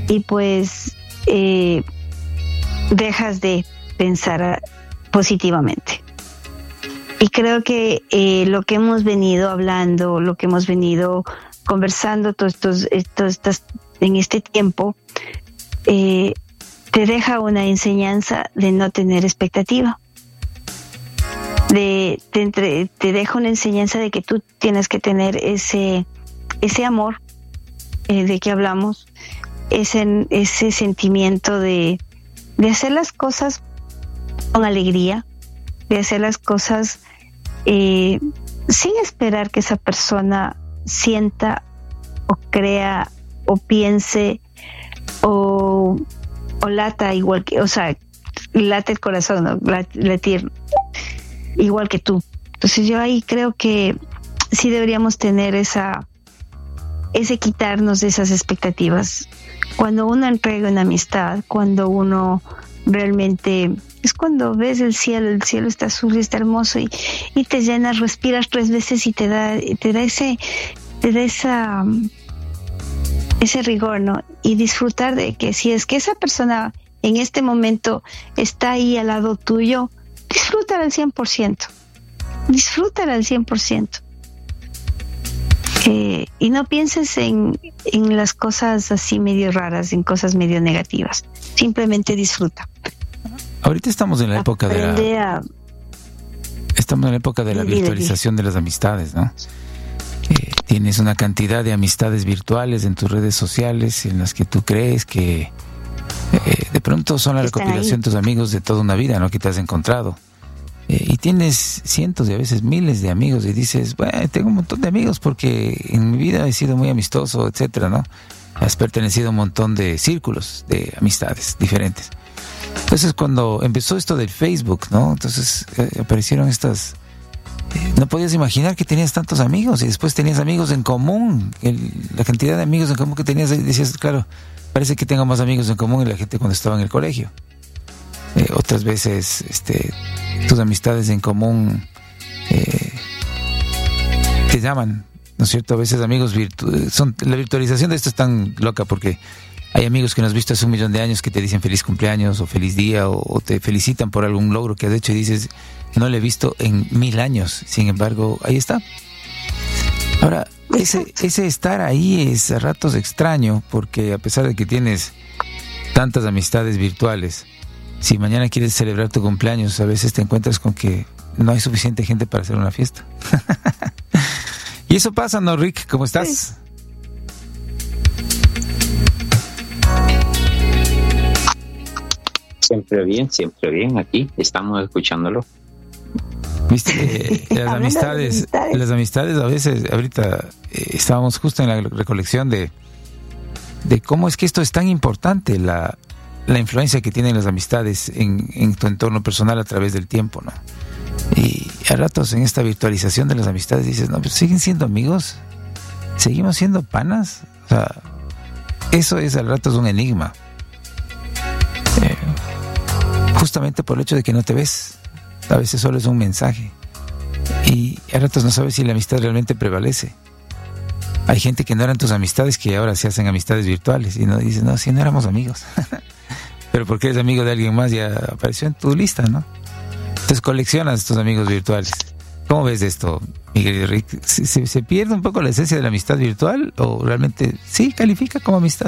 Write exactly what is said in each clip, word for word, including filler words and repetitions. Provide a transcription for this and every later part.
y pues eh, dejas de pensar positivamente. Y creo que eh, lo que hemos venido hablando, lo que hemos venido conversando todos estos, estos, estos, en este tiempo, eh, te deja una enseñanza de no tener expectativa. De, te, entre, te deja una enseñanza de que tú tienes que tener ese, ese amor eh, de que hablamos, ese, ese sentimiento de, de hacer las cosas con alegría, de hacer las cosas eh, sin esperar que esa persona sienta o crea o piense o, o lata igual que, o sea, late el corazón, ¿no? Latir igual que tú. Entonces yo ahí creo que sí deberíamos tener esa, ese quitarnos de esas expectativas. Cuando uno entrega una amistad, cuando uno realmente es cuando ves el cielo, el cielo está azul y está hermoso y, y te llenas, respiras tres veces y te da, te da ese, te da esa, ese rigor, ¿no? Y disfrutar de que si es que esa persona en este momento está ahí al lado tuyo, disfrútala al cien por ciento. Disfrútala al cien por ciento. Eh, y no pienses en, en las cosas así medio raras, en cosas medio negativas. Simplemente disfruta. Ahorita estamos en la época Aprende de la... A... Estamos en la época de la dile, virtualización dile. de las amistades, ¿no? Eh, tienes una cantidad de amistades virtuales en tus redes sociales en las que tú crees que eh, de pronto son la recopilación de tus amigos de toda una vida, ¿no? Que te has encontrado. Eh, y tienes cientos y a veces miles de amigos y dices, bueno, tengo un montón de amigos porque en mi vida he sido muy amistoso, etcétera, ¿no? Has pertenecido a un montón de círculos de amistades diferentes. Entonces cuando empezó esto del Facebook, ¿no? Entonces eh, aparecieron estas... Eh, no podías imaginar que tenías tantos amigos y después tenías amigos en común. El, la cantidad de amigos en común que tenías, decías, claro, parece que tengo más amigos en común que la gente cuando estaba en el colegio. Eh, otras veces este, tus amistades en común eh, te llaman, ¿no es cierto? A veces amigos virtu- son la virtualización de esto es tan loca porque hay amigos que no has visto hace un millón de años que te dicen feliz cumpleaños o feliz día o, o te felicitan por algún logro que has hecho y dices, no lo he visto en mil años, sin embargo, ahí está. Ahora, ese, ese estar ahí es a ratos extraño porque a pesar de que tienes tantas amistades virtuales, si mañana quieres celebrar tu cumpleaños, a veces te encuentras con que no hay suficiente gente para hacer una fiesta. Y eso pasa, ¿no, Rick? ¿Cómo estás? Sí. Siempre bien, siempre bien. Aquí estamos escuchándolo. Viste, las amistades, amistades, las amistades a veces, ahorita eh, estábamos justo en la recolección de, de cómo es que esto es tan importante, la, la influencia que tienen las amistades en, en tu entorno personal a través del tiempo, ¿no? Y a ratos en esta virtualización de las amistades dices, no, pues siguen siendo amigos, seguimos siendo panas, o sea, eso es a ratos un enigma. Eh, justamente por el hecho de que no te ves, a veces solo es un mensaje y a ratos no sabes si la amistad realmente prevalece. Hay gente que no eran tus amistades que ahora se hacen amistades virtuales y no dices, no, si no éramos amigos pero porque eres amigo de alguien más ya apareció en tu lista, ¿no? Entonces coleccionas tus amigos virtuales. ¿Cómo ves esto, Miguel y Rick? ¿Se, se, ¿Se pierde un poco la esencia de la amistad virtual o realmente sí califica como amistad?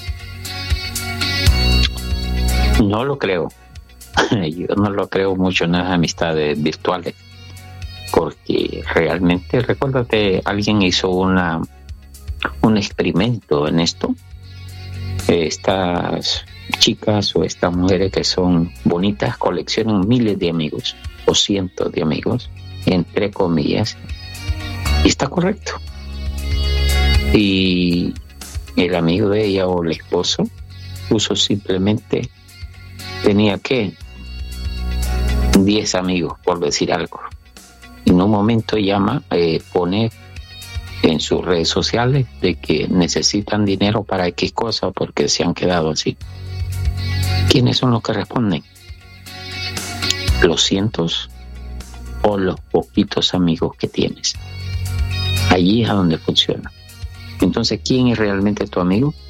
No lo creo. Yo no lo creo mucho en las amistades virtuales, porque realmente, recuérdate, alguien hizo una un experimento en esto. Estas chicas o estas mujeres que son bonitas coleccionan miles de amigos o cientos de amigos, entre comillas, y está correcto. Y el amigo de ella o el esposo puso simplemente, tenía que diez amigos, por decir algo. En un momento llama, eh, pone en sus redes sociales de que necesitan dinero para X cosa porque se han quedado así. ¿Quiénes son los que responden? ¿Los cientos o los poquitos amigos que tienes? Allí es a donde funciona. Entonces, ¿quién es realmente tu amigo?